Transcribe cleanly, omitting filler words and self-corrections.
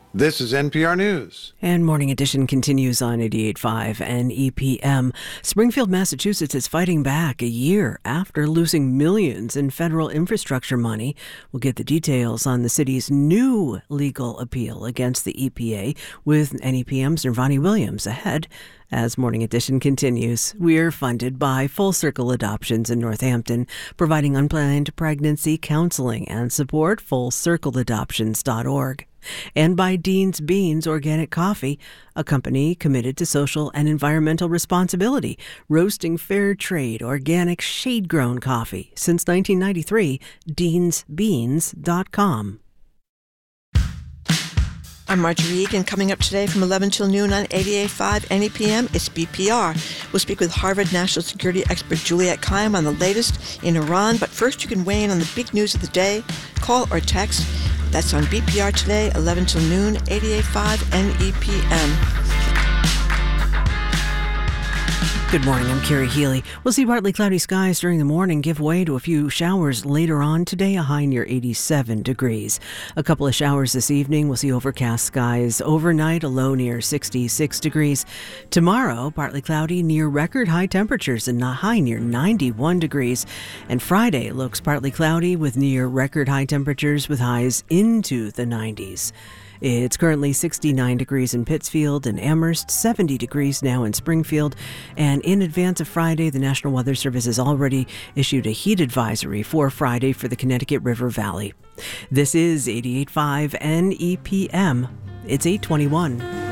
This is NPR News. And Morning Edition continues on 88.5 and EPM. Springfield, Massachusetts is fighting back a year after losing millions in federal infrastructure money. We'll get the details on the city's new legal appeal against the EPA with NEPM's Nirvani Williams ahead. As Morning Edition continues, we're funded by Full Circle Adoptions in Northampton, providing unplanned pregnancy counseling and support, fullcircleadoptions.org. And by Dean's Beans Organic Coffee, a company committed to social and environmental responsibility, roasting fair trade, organic, shade-grown coffee. Since 1993, deansbeans.com. I'm Marjorie Egan. Coming up today from 11 till noon on 88.5 NEPM, it's BPR. We'll speak with Harvard national security expert Juliette Kayyem on the latest in Iran. But first, you can weigh in on the big news of the day. Call or text. That's on BPR today, 11 till noon, 88.5 NEPM. Good morning, I'm Carrie Healy. We'll see partly cloudy skies during the morning give way to a few showers later on today, a high near 87 degrees. A couple of showers this evening. We'll see overcast skies overnight, a low near 66 degrees. Tomorrow, partly cloudy near record high temperatures and a high near 91 degrees. And Friday looks partly cloudy with near record high temperatures with highs into the 90s. It's currently 69 degrees in Pittsfield and Amherst, 70 degrees now in Springfield. And in advance of Friday, the National Weather Service has already issued a heat advisory for Friday for the Connecticut River Valley. This is 88.5 NEPM. It's 8:21.